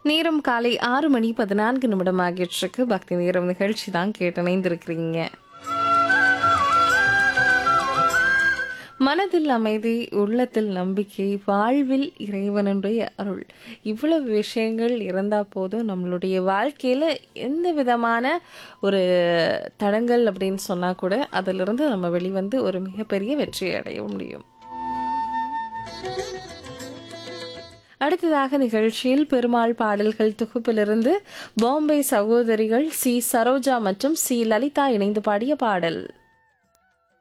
நேரம் காலை 6 மணி 14 நிமிடம் ஆகிட்டிருக்கு. பக்தி நேரம் நிகழ்ச்சி தான் கேட்டு இணைந்திருக்கிறீங்க. மனதில் அமைதி, உள்ளத்தில் நம்பிக்கை, வாழ்வில் இறைவனுடைய அருள். இவ்வளவு விஷயங்கள் இருந்தா போதும் நம்மளுடைய வாழ்க்கையில எந்த விதமான ஒரு தடங்கல் அப்படின்னு சொன்னா கூட அதிலிருந்து நம்ம வெளிவந்து ஒரு மிகப்பெரிய வெற்றி அடைய முடியும். அடுத்ததாக நிகழ்ச்சியில் பெருமாள் பாடல்கள் தொகுப்பிலிருந்து பாம்பே சகோதரிகள் சி சரோஜா மற்றும் சி லலிதா இணைந்து பாடிய பாடல்.